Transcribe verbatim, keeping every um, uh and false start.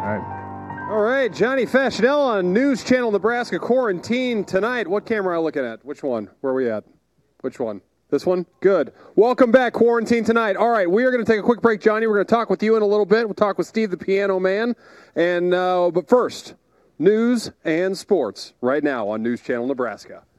right. All right, Johnny Fastenal on News Channel Nebraska Quarantine tonight. What camera am I looking at? Which one? Where are we at? Which one? This one? Good. Welcome back, Quarantine tonight. All right, we are going to take a quick break, Johnny. We're going to talk with you in a little bit. We'll talk with Steve, the Piano Man. And uh, but first, news and sports right now on News Channel Nebraska.